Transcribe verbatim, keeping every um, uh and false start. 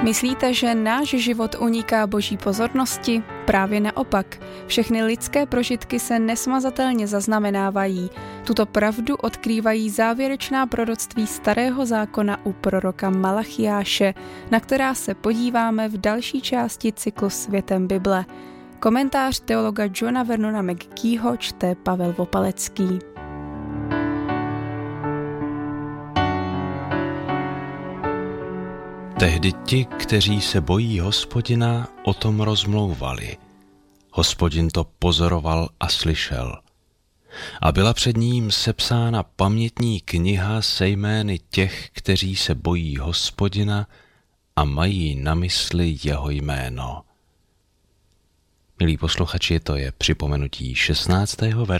Myslíte, že náš život uniká boží pozornosti? Právě naopak. Všechny lidské prožitky se nesmazatelně zaznamenávají. Tuto pravdu odkrývají závěrečná proroctví Starého zákona u proroka Malachiáše, na která se podíváme v další části cyklu Světem Bible. Komentář teologa Johna Vernona McGeeho čte Pavel Vopalecký. Tehdy ti, kteří se bojí Hospodina, o tom rozmlouvali. Hospodin to pozoroval a slyšel. A byla před ním sepsána pamětní kniha se jmény těch, kteří se bojí Hospodina a mají na mysli jeho jméno. Milí posluchači, to je připomenutí šestnáctého verše